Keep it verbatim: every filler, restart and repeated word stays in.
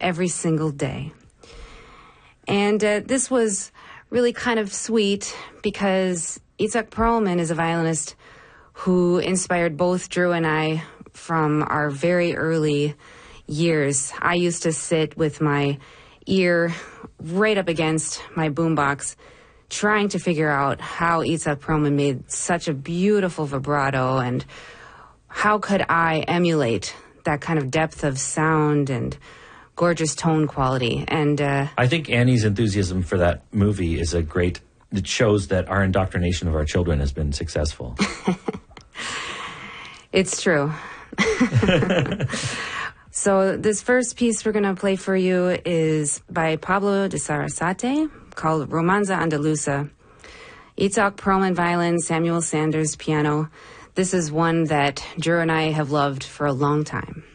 every single day. And uh, this was really kind of sweet because Itzhak Perlman is a violinist who inspired both Drew and I from our very early years. I used to sit with my ear right up against my boombox trying to figure out how Itzhak Perlman made such a beautiful vibrato, and how could I emulate that kind of depth of sound and gorgeous tone quality. And uh, I think Annie's enthusiasm for that movie is a great, it shows that our indoctrination of our children has been successful. It's true. So this first piece we're going to play for you is by Pablo de Sarasate, called Romanza Andaluza. Itzhak Perlman violin, Samuel Sanders piano. This is one that Drew and I have loved for a long time.